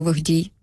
дій?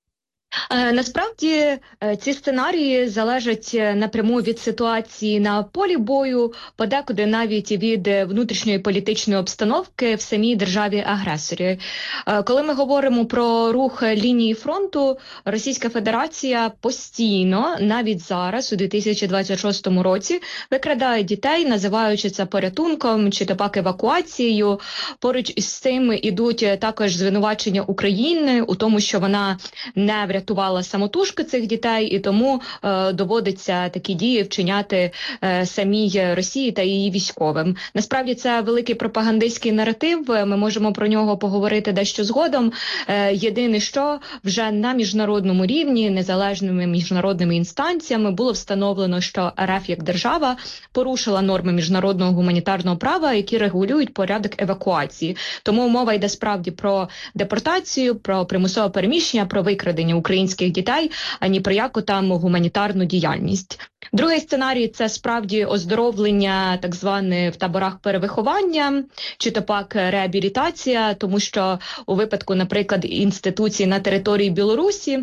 Насправді ці сценарії залежать напряму від ситуації на полі бою, подекуди навіть від внутрішньої політичної обстановки в самій державі-агресорі. Коли ми говоримо про рух лінії фронту, Російська Федерація постійно, навіть зараз, у 2026 році, викрадає дітей, називаючи це порятунком чи то пак евакуацією. Поруч із цим ідуть також звинувачення України у тому, що вона не врятувала самотужки цих дітей, і тому доводиться такі дії вчиняти самій Росії та її військовим. Насправді це великий пропагандистський наратив, ми можемо про нього поговорити дещо згодом. Єдине, що вже на міжнародному рівні, незалежними міжнародними інстанціями було встановлено, що РФ як держава порушила норми міжнародного гуманітарного права, які регулюють порядок евакуації. Тому мова йде справді про депортацію, про примусове переміщення, про викрадення українських дітей, а ні про яку там гуманітарну діяльність. Другий сценарій – це справді оздоровлення так зване в таборах перевиховання, чи то пак реабілітація, тому що у випадку, наприклад, інституцій на території Білорусі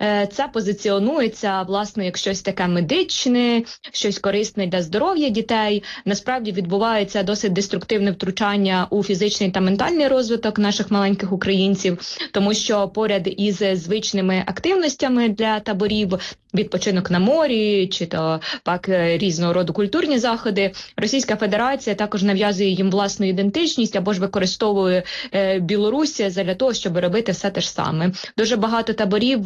це позиціонується, власне, як щось таке медичне, щось корисне для здоров'я дітей. Насправді відбувається досить деструктивне втручання у фізичний та ментальний розвиток наших маленьких українців, тому що поряд із звичними активностями для таборів, відпочинок на морі, чи то пак різного роду культурні заходи, Російська Федерація також нав'язує їм власну ідентичність або ж використовує Білорусь для того, щоб робити все те ж саме. Дуже багато таборів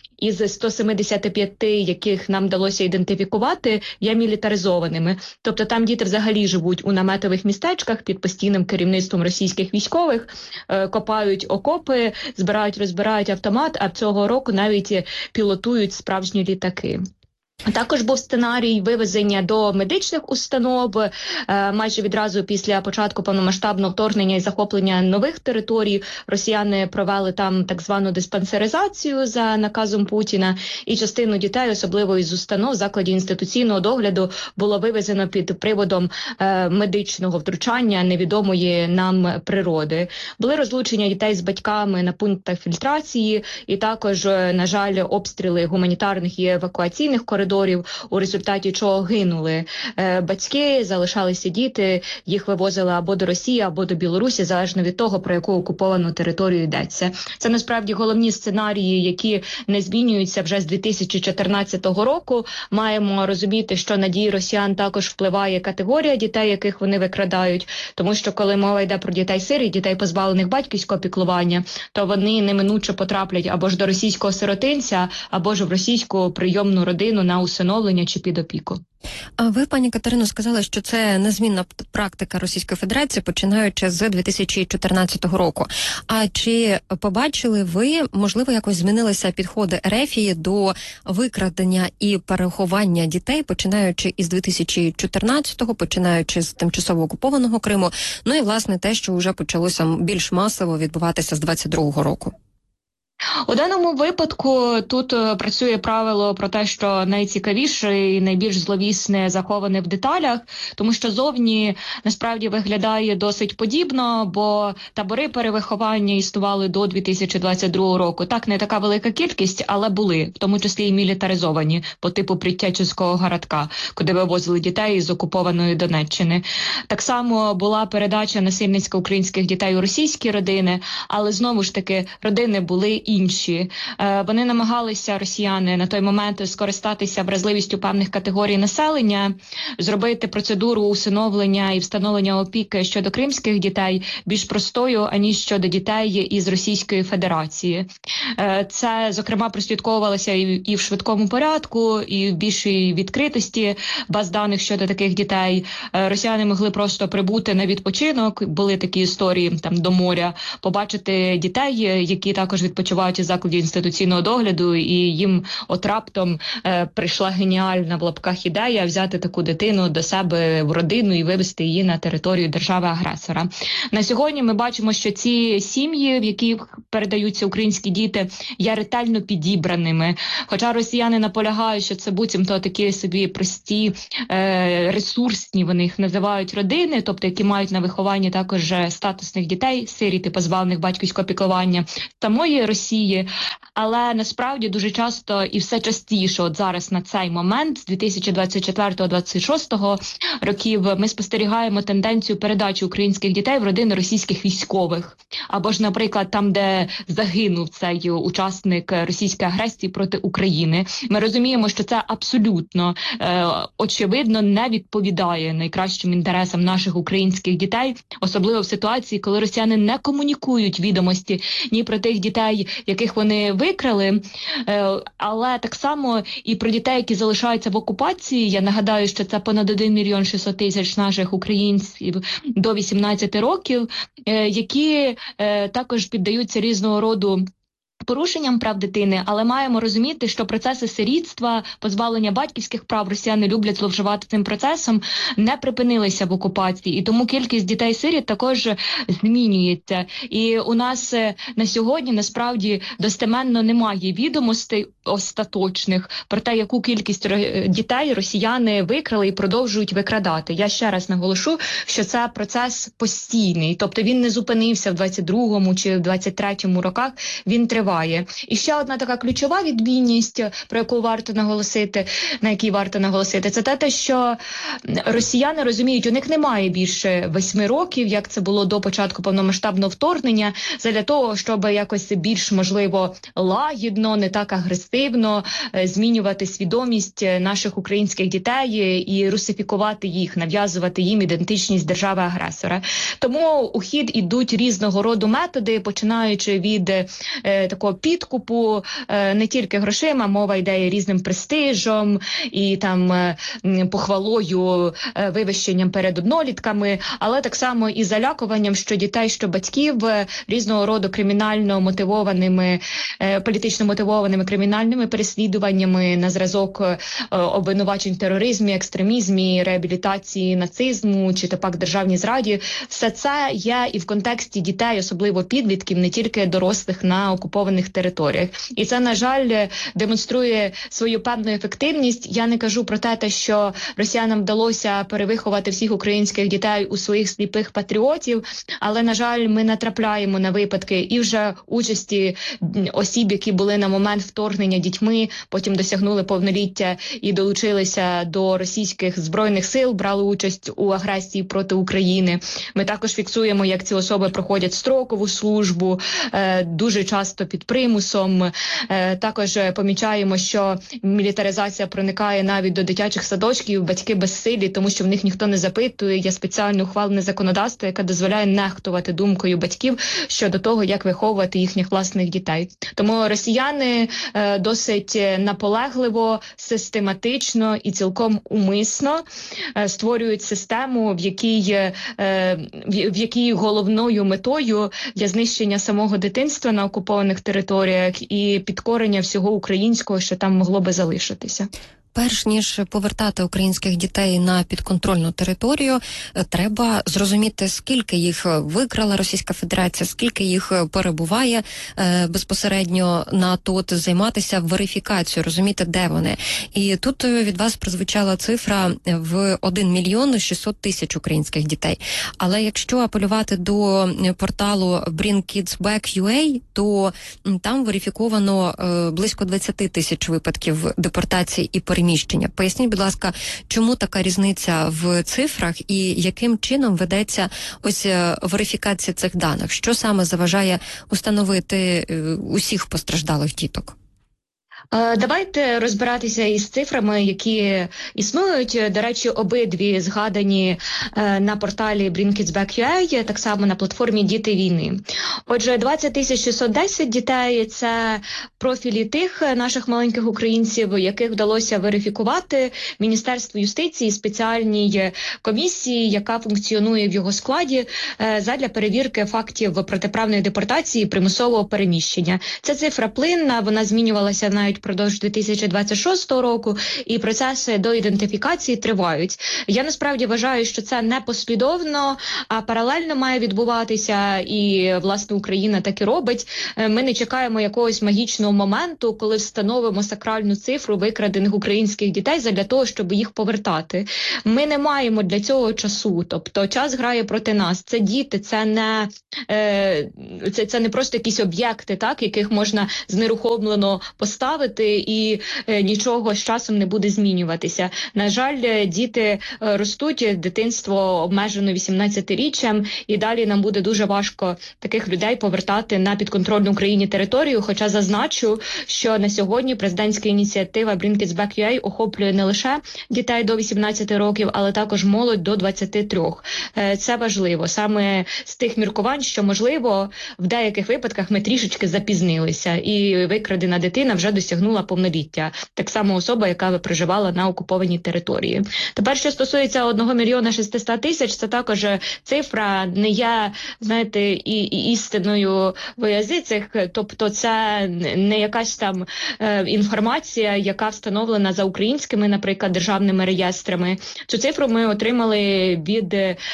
із 175, яких нам вдалося ідентифікувати, є мілітаризованими. Тобто там діти взагалі живуть у наметових містечках під постійним керівництвом російських військових, копають окопи, збирають, розбирають автомат, а цього року навіть пілотують справжні літаки. Також був сценарій вивезення до медичних установ. Майже відразу після початку повномасштабного вторгнення і захоплення нових територій росіяни провели там так звану диспансеризацію за наказом Путіна. І частину дітей, особливо із установ, закладів інституційного догляду, було вивезено під приводом медичного втручання невідомої нам природи. Були розлучення дітей з батьками на пунктах фільтрації і також, на жаль, обстріли гуманітарних і евакуаційних коридорів, у результаті чого гинули батьки, залишалися діти, їх вивозили або до Росії, або до Білорусі, залежно від того, про яку окуповану територію йдеться. Це насправді головні сценарії, які не змінюються вже з 2014 року. Маємо розуміти, що на дії росіян також впливає категорія дітей, яких вони викрадають, тому що коли мова йде про дітей-сиріт, дітей, позбавлених батьківського піклування, то вони неминуче потраплять або ж до російського сиротинця, або ж в російську прийомну родину на усиновлення чи під опіку. А ви, пані Катерино, сказали, що це незмінна практика Російської Федерації, починаючи з 2014 року. А чи побачили ви, можливо, якось змінилися підходи Ерефії до викрадення і переховання дітей, починаючи із 2014-го, починаючи з тимчасово окупованого Криму, ну і, власне, те, що вже почалося більш масово відбуватися з 22-го року? У даному випадку тут працює правило про те, що найцікавіше і найбільш зловісне заховане в деталях, тому що зовні насправді виглядає досить подібно, бо табори перевиховання існували до 2022 року. Так, не така велика кількість, але були, в тому числі і мілітаризовані, по типу Притячівського городка, куди вивозили дітей з окупованої Донеччини. Так само була передача насильницько українських дітей у російські родини, але знову ж таки родини були інші. Вони намагалися, росіяни, на той момент скористатися вразливістю певних категорій населення, зробити процедуру усиновлення і встановлення опіки щодо кримських дітей більш простою, аніж щодо дітей із Російської Федерації. Це, зокрема, прослідковувалося і в швидкому порядку, і в більшій відкритості баз даних щодо таких дітей. Росіяни могли просто прибути на відпочинок, були такі історії там до моря, побачити дітей, які також відпочивають із закладів інституційного догляду, і їм от раптом прийшла геніальна в лапках ідея взяти таку дитину до себе в родину і вивезти її на територію держави-агресора. На сьогодні ми бачимо, що ці сім'ї, в яких передаються українські діти, є ретельно підібраними. Хоча росіяни наполягають, що це буцімто такі собі прості, ресурсні, вони їх називають родини, тобто які мають на вихованні також статусних дітей, сиріт і позбавлених батьківського піклування. Самої Росії Росії. Але насправді дуже часто і все частіше, от зараз на цей момент, з 2024-2026 років, ми спостерігаємо тенденцію передачі українських дітей в родини російських військових. Або ж, наприклад, там, де загинув цей учасник російської агресії проти України. Ми розуміємо, що це абсолютно, очевидно, не відповідає найкращим інтересам наших українських дітей, особливо в ситуації, коли росіяни не комунікують відомості ні про тих дітей, яких вони викрали, але так само і про дітей, які залишаються в окупації. Я нагадаю, що це понад 1 мільйон 600 тисяч наших українців до 18 років, які також піддаються різного роду порушенням прав дитини, але маємо розуміти, що процеси сирітства, позбавлення батьківських прав, росіяни люблять зловживати цим процесом, не припинилися в окупації. І тому кількість дітей-сиріт також змінюється. І у нас на сьогодні, насправді, достеменно немає відомостей остаточних про те, яку кількість дітей росіяни викрали і продовжують викрадати. Я ще раз наголошу, що це процес постійний. Тобто він не зупинився в 22-му чи в 23-му роках, він триває. І ще одна така ключова відмінність, про яку варто наголосити, на якій варто наголосити, це те, що росіяни розуміють, у них немає більше 8 років, як це було до початку повномасштабного вторгнення, задля того, щоб якось більш, можливо, лагідно, не так агресивно змінювати свідомість наших українських дітей і русифікувати їх, нав'язувати їм ідентичність держави-агресора. Тому у хід ідуть різного роду методи, починаючи від такого підкупу, не тільки грошима, мова йде і різним престижем, і там похвалою, вивищенням перед однолітками, але так само і залякуванням, що дітей, що батьків різного роду кримінально мотивованими, політично мотивованими кримінальними переслідуваннями на зразок обвинувачень в тероризмі, екстремізмі, реабілітації нацизму чи тепер державній зраді. Все це є і в контексті дітей, особливо підлітків, не тільки дорослих на окупованих територіях. І це, на жаль, демонструє свою певну ефективність. Я не кажу про те, що росіянам вдалося перевиховати всіх українських дітей у своїх сліпих патріотів, але, на жаль, ми натрапляємо на випадки і вже участі осіб, які були на момент вторгнення дітьми, потім досягнули повноліття і долучилися до російських збройних сил, брали участь у агресії проти України. Ми також фіксуємо, як ці особи проходять строкову службу, дуже часто під примусом. Також помічаємо, що мілітаризація проникає навіть до дитячих садочків, батьки безсилі, тому що в них ніхто не запитує. Є спеціально ухвалене законодавство, яке дозволяє нехтувати думкою батьків щодо того, як виховувати їхніх власних дітей. Тому росіяни досить наполегливо, систематично і цілком умисно створюють систему, в якій головною метою є знищення самого дитинства на окупованих територіях і підкорення всього українського, що там могло би залишитися. Перш ніж повертати українських дітей на підконтрольну територію, треба зрозуміти, скільки їх викрала Російська Федерація, скільки їх перебуває безпосередньо на тут, займатися верифікацією, розуміти, де вони. І тут від вас прозвучала цифра в 1 мільйон 600 тисяч українських дітей. Але якщо апелювати до порталу BringKidsBack.ua, то там верифіковано близько 20 тисяч випадків депортації і переміщення. Поясніть, будь ласка, чому така різниця в цифрах і яким чином ведеться ось верифікація цих даних? Що саме заважає установити усіх постраждалих діток? Давайте розбиратися із цифрами, які існують. До речі, обидві згадані на порталі BringKidsBack.ua, так само на платформі «Діти війни». Отже, 20 610 дітей – це профілі тих наших маленьких українців, яких вдалося верифікувати Міністерство юстиції, спеціальній комісії, яка функціонує в його складі задля перевірки фактів протиправної депортації і примусового переміщення. Ця цифра плинна, вона змінювалася навіть впродовж 2026 року, і процеси до ідентифікації тривають. Я насправді вважаю, що це не послідовно, а паралельно має відбуватися, і, власне, Україна так і робить. Ми не чекаємо якогось магічного моменту, коли встановимо сакральну цифру викрадених українських дітей задля того, щоб їх повертати. Ми не маємо для цього часу, тобто час грає проти нас. Це діти, це не просто якісь об'єкти, так, яких можна знерухомлено поставити і нічого з часом не буде змінюватися. На жаль, діти ростуть, дитинство обмежено 18-річчям, і далі нам буде дуже важко таких людей повертати на підконтрольну Україні територію, хоча зазначу, що на сьогодні президентська ініціатива Bring Kids Back UA охоплює не лише дітей до 18 років, але також молодь до 23. Це важливо. Саме з тих міркувань, що, можливо, в деяких випадках ми трішечки запізнилися, і викрадена дитина вже досягнула повноліття. Так само особа, яка проживала на окупованій території. Тепер, що стосується 1 мільйона 600 тисяч, це також цифра не є, знаєте, і істиною в язицях, тобто це не якась там інформація, яка встановлена за українськими, наприклад, державними реєстрами. Цю цифру ми отримали від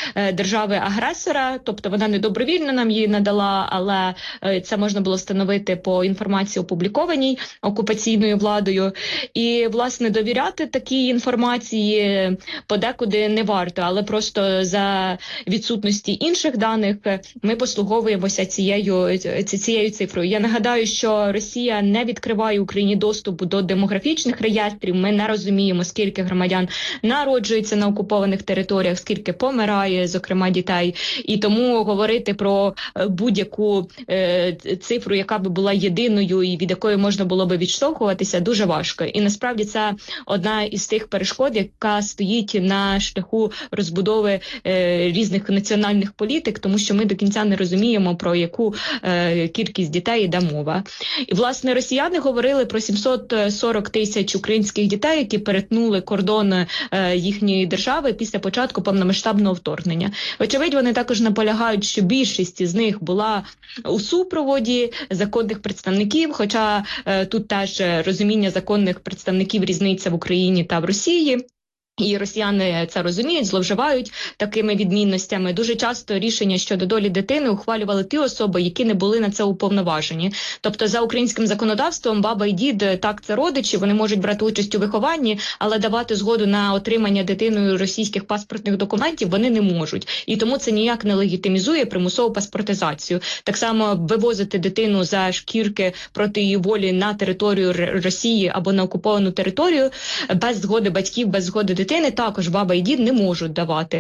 держави-агресора, тобто вона не добровільно нам її надала, але це можна було встановити по інформації, опублікованій окупаційною владою. І, власне, довіряти такій інформації подекуди не варто, але просто за відсутності інших даних ми послуговуємося цією цифрою. Я нагадаю, що Росія не відкриває Україні доступу до демографічних реєстрів. Ми не розуміємо, скільки громадян народжується на окупованих територіях, скільки помирає, зокрема дітей. І тому говорити про будь-яку цифру, яка би була єдиною і від якої можна було би відштовхуватися, дуже важко. І насправді це одна із тих перешкод, яка стоїть на шляху розбудови різних національних політик, тому що ми до кінця не розуміємо, про яку кількість дітей йде мова. І, власне, росіяни говорили про 740 тисяч українських дітей, які перетнули кордон їхньої держави після початку повномасштабного вторгнення. Очевидь, вони також наполягають, що більшість з них була у супроводі законних представників, хоча тут теж розуміння законних представників різниця в Україні та в Росії. І росіяни це розуміють, зловживають такими відмінностями. Дуже часто рішення щодо долі дитини ухвалювали ті особи, які не були на це уповноважені. Тобто за українським законодавством баба і дід, так, це родичі, вони можуть брати участь у вихованні, але давати згоду на отримання дитиною російських паспортних документів вони не можуть. І тому це ніяк не легітимізує примусову паспортизацію. Так само вивозити дитину за шкірки проти її волі на територію Росії або на окуповану територію без згоди батьків, без згоди дитини, також баба і дід не можуть давати,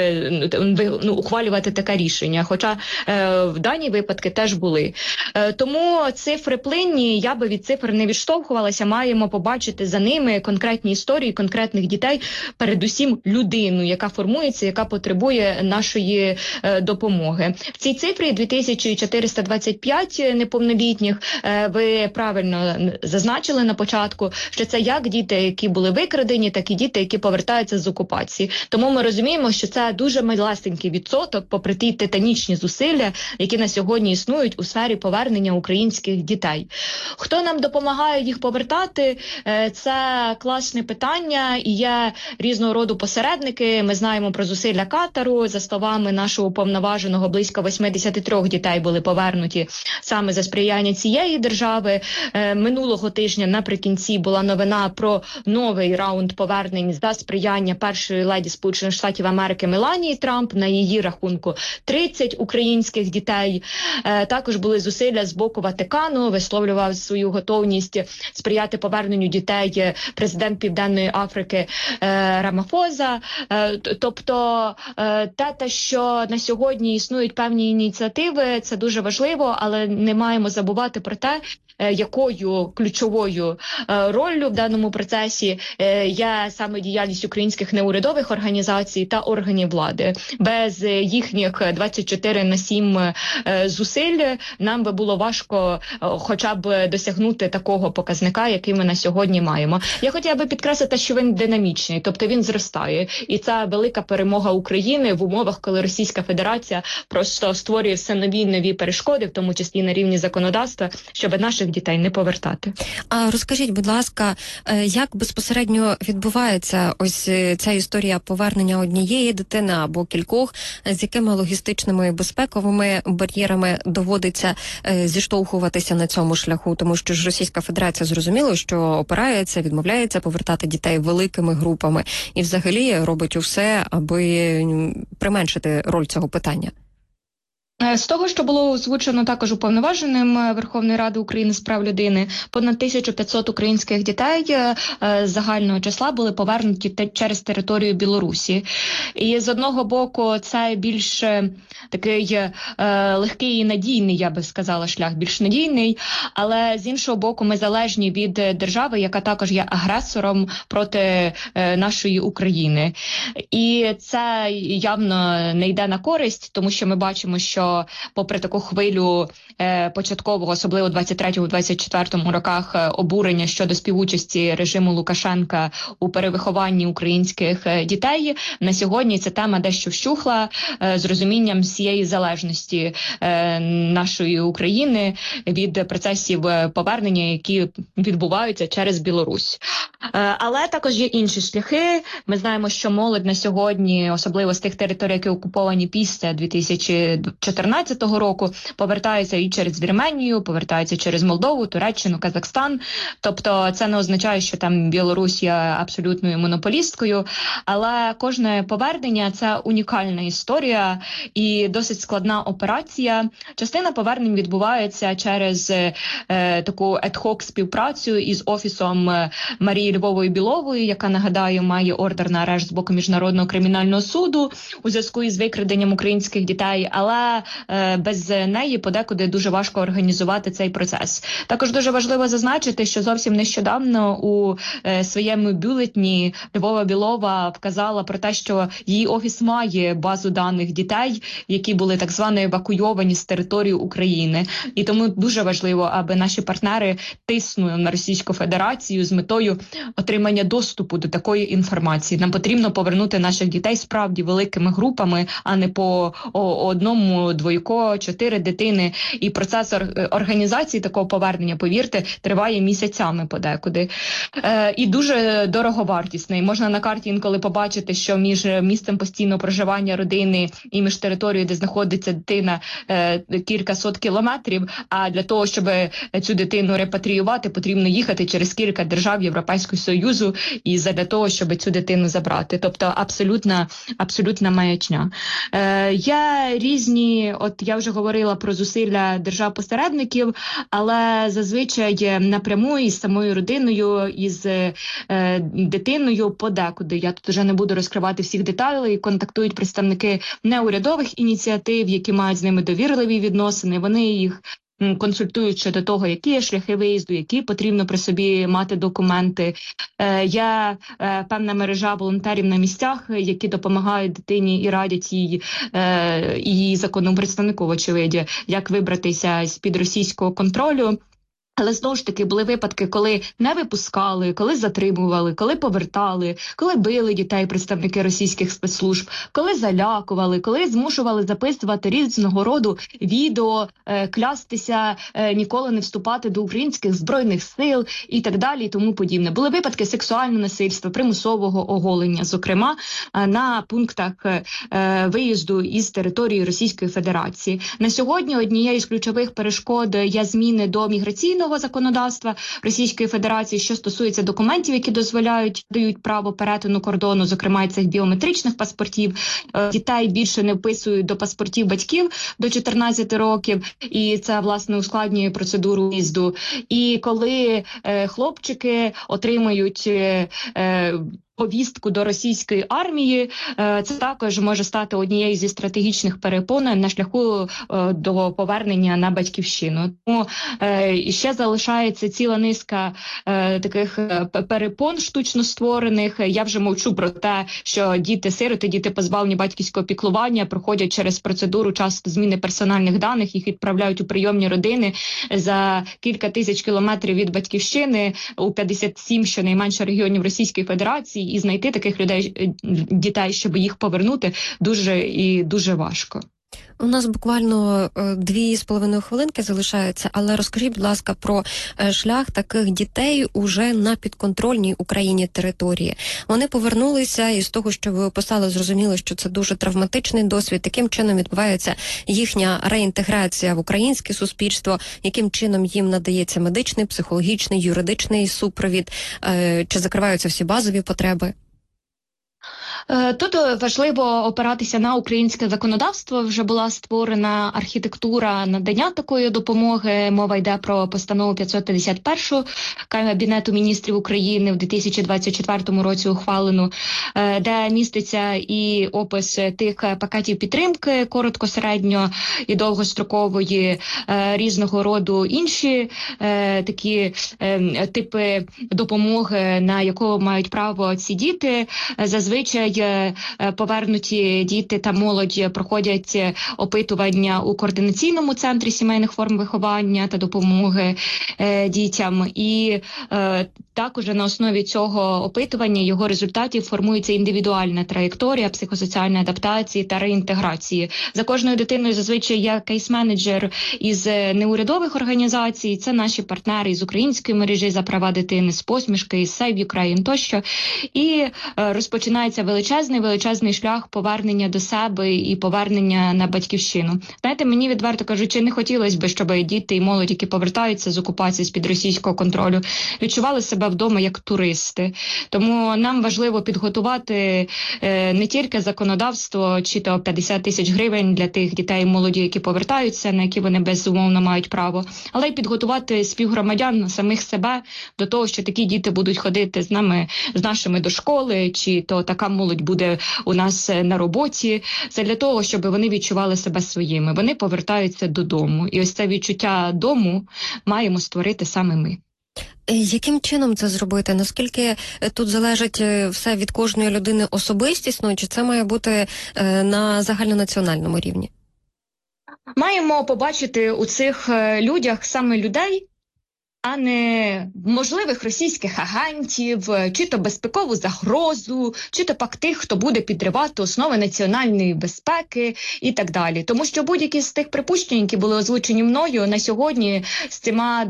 ухвалювати таке рішення, хоча в дані випадки теж були. Тому цифри плинні, я би від цифр не відштовхувалася, маємо побачити за ними конкретні історії, конкретних дітей, передусім людину, яка формується, яка потребує нашої допомоги. В цій цифрі 2425 неповнолітніх, ви правильно зазначили на початку, що це як діти, які були викрадені, так і діти, які повертаються з окупації. Тому ми розуміємо, що це дуже малесенький відсоток, попри ті титанічні зусилля, які на сьогодні існують у сфері повернення українських дітей. Хто нам допомагає їх повертати? Це класне питання, і є різного роду посередники. Ми знаємо про зусилля Катару. За словами нашого уповноваженого, близько 83 дітей були повернуті саме за сприяння цієї держави. Минулого тижня наприкінці була новина про новий раунд повернень за сприяння першої леді Сполучених Штатів Америки Меланії Трамп. На її рахунку 30 українських дітей. Також були зусилля з боку Ватикану, висловлював свою готовність сприяти поверненню дітей президент Південної Африки Рамафоза. Тобто те, що на сьогодні існують певні ініціативи, це дуже важливо, але не маємо забувати про те, якою ключовою роллю в даному процесі є саме діяльність українських неурядових організацій та органів влади. Без їхніх 24/7 зусиль нам би було важко хоча б досягнути такого показника, який ми на сьогодні маємо. Я хотіла би підкреслити, що він динамічний, тобто він зростає. І це велика перемога України в умовах, коли Російська Федерація просто створює все нові і нові перешкоди, в тому числі на рівні законодавства, щоб наших наших дітей не повертати. А розкажіть, будь ласка, як безпосередньо відбувається ось ця історія повернення однієї дитини або кількох, з якими логістичними і безпековими бар'єрами доводиться зіштовхуватися на цьому шляху? Тому що ж Російська Федерація зрозуміло, що опирається, відмовляється повертати дітей великими групами і взагалі робить усе, аби применшити роль цього питання. З того, що було озвучено також уповноваженим Верховної Ради України з прав людини, понад 1500 українських дітей загального числа були повернуті через територію Білорусі. І з одного боку це більш такий легкий і надійний, я би сказала, шлях, більш надійний, але з іншого боку ми залежні від держави, яка також є агресором проти нашої України. І це явно не йде на користь, тому що ми бачимо, що попри таку хвилю початкового, особливо 23-24 роках, обурення щодо співучасті режиму Лукашенка у перевихованні українських дітей, на сьогодні ця тема дещо вщухла з розумінням всієї залежності нашої України від процесів повернення, які відбуваються через Білорусь. Але також є інші шляхи. Ми знаємо, що молодь на сьогодні, особливо з тих територій, які окуповані після 2014 року, повертаються і через Вірменію, повертаються через Молдову, Туреччину, Казахстан. Тобто це не означає, що там Білорусь є абсолютною монополісткою, але кожне повернення – це унікальна історія і досить складна операція. Частина повернень відбувається через таку ad-hoc співпрацю із Офісом Марії Львової-Білової, яка, нагадаю, має ордер на арешт з боку Міжнародного кримінального суду у зв'язку із викраденням українських дітей, але без неї подекуди дуже важко організувати цей процес. Також дуже важливо зазначити, що зовсім нещодавно у своєму бюлетні Львова-Білова вказала про те, що її офіс має базу даних дітей, які були так звано евакуйовані з території України. І тому дуже важливо, аби наші партнери тиснули на Російську Федерацію з метою отримання доступу до такої інформації. Нам потрібно повернути наших дітей справді великими групами, а не по одному, двойко, 4 дитини. І процес організації такого повернення, повірте, триває місяцями подекуди. І дуже дороговартісний. Можна на карті інколи побачити, що між місцем постійного проживання родини і між територією, де знаходиться дитина, кілька сот кілометрів, а для того, щоб цю дитину репатріювати, потрібно їхати через кілька держав Європейського Союзу і для того, щоб цю дитину забрати. Тобто абсолютна маячня. Є різні, от я вже говорила про зусилля держав-посередників, але зазвичай напряму із самою родиною, із дитиною подекуди. Я тут вже не буду розкривати всіх деталей, контактують представники неурядових ініціатив, які мають з ними довірливі відносини, вони їх консультують щодо того, які є шляхи виїзду, які потрібно при собі мати документи. Є певна мережа волонтерів на місцях, які допомагають дитині і радять її законному представнику, очевидно, як вибратися з-під російського контролю. Але знову ж таки були випадки, коли не випускали, коли затримували, коли повертали, коли били дітей представники російських спецслужб, коли залякували, коли змушували записувати різного роду відео, клястися, ніколи не вступати до українських збройних сил і так далі і тому подібне. Були випадки сексуального насильства, примусового оголення, зокрема на пунктах виїзду із території Російської Федерації. На сьогодні однією з ключових перешкод є зміни до міграційного законодавства Російської Федерації, що стосується документів, які дають право перетину кордону, зокрема і цих біометричних паспортів. Дітей більше не вписують до паспортів батьків до 14 років, і це, власне, ускладнює процедуру в'їзду. І коли хлопчики отримають повістку до російської армії, це також може стати однією зі стратегічних перепон на шляху до повернення на батьківщину. Тому ще залишається ціла низка таких перепон штучно створених. Я вже мовчу про те, що діти-сироти, діти позбавлені батьківського піклування, проходять через процедуру часто зміни персональних даних, їх відправляють у прийомні родини за кілька тисяч кілометрів від батьківщини у 57 щонайменше регіонів Російської Федерації, і знайти таких дітей, щоб їх повернути, дуже важко. У нас буквально 2,5 хвилинки залишається, але розкажіть, будь ласка, про шлях таких дітей уже на підконтрольній Україні території. Вони повернулися, і з того, що ви описали, зрозуміло, що це дуже травматичний досвід. Яким чином відбувається їхня реінтеграція в українське суспільство, яким чином їм надається медичний, психологічний, юридичний супровід, чи закриваються всі базові потреби? Тут важливо опиратися на українське законодавство. Вже була створена архітектура надання такої допомоги. Мова йде про постанову 551 Кабінету міністрів України в 2024 році ухвалену, де міститься і опис тих пакетів підтримки коротко, середньо і довгострокової, різного роду інші такі типи допомоги, на яку мають право ці діти. Зазвичай повернуті діти та молодь проходять опитування у координаційному центрі сімейних форм виховання та допомоги дітям. І також на основі цього опитування, його результатів, формується індивідуальна траєкторія психосоціальної адаптації та реінтеграції. За кожною дитиною зазвичай є кейс-менеджер із неурядових організацій, це наші партнери із української мережі за права дитини, з посмішки, із Save Ukraine тощо. І розпочинається величезний шлях повернення до себе і повернення на батьківщину. Знаєте, мені, відверто кажучи, не хотілося б, щоб діти і молодь, які повертаються з окупації, з-під російського контролю, відчували себе вдома як туристи. Тому нам важливо підготувати не тільки законодавство, чи то 50 тисяч гривень для тих дітей і молоді, які повертаються, на які вони безумовно мають право, але й підготувати співгромадян, самих себе, до того, що такі діти будуть ходити з нами, з нашими до школи, чи то така молодь буде у нас на роботі. Це для того, щоб вони відчували себе своїми. Вони повертаються додому. І ось це відчуття дому маємо створити саме ми. Яким чином це зробити? Наскільки тут залежить все від кожної людини особистісно, чи це має бути на загальнонаціональному рівні? Маємо побачити у цих людях саме людей, а не можливих російських агентів, чи то безпекову загрозу, чи то пак тих, хто буде підривати основи національної безпеки і так далі. Тому що будь-які з тих припущень, які були озвучені мною на сьогодні з цими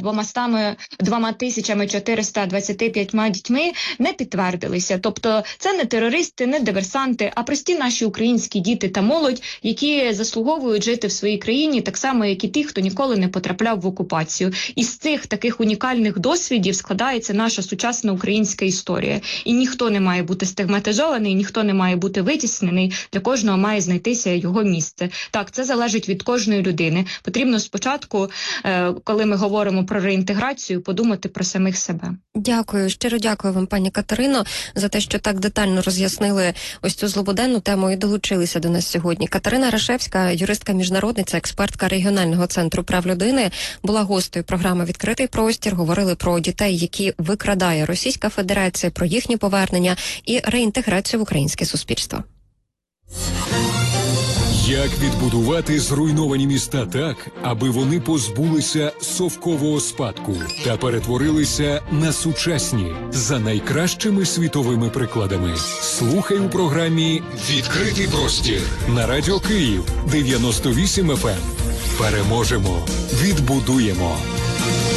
2425 дітьми, не підтвердилися. Тобто це не терористи, не диверсанти, а прості наші українські діти та молодь, які заслуговують жити в своїй країні, так само, як і ті, хто ніколи не потрапляв в окупацію. Із цих таких унікальних досвідів складається наша сучасна українська історія. І ніхто не має бути стигматизований, ніхто не має бути витіснений, для кожного має знайтися його місце. Так, це залежить від кожної людини. Потрібно спочатку, коли ми говоримо про реінтеграцію, подумати про самих себе. Дякую, щиро дякую вам, пані Катерино, за те, що так детально роз'яснили ось цю злободенну тему і долучилися до нас сьогодні. Катерина Рашевська, юристка-міжнародниця, експертка регіонального центру прав людини, була гостею програми «Відкритий простір». Говорили про дітей, які викрадає Російська Федерація, про їхнє повернення і реінтеграцію в українське суспільство. Як відбудувати зруйновані міста так, аби вони позбулися совкового спадку та перетворилися на сучасні за найкращими світовими прикладами? Слухай у програмі «Відкритий простір» на Радіо Київ 98 FM. Переможемо, відбудуємо.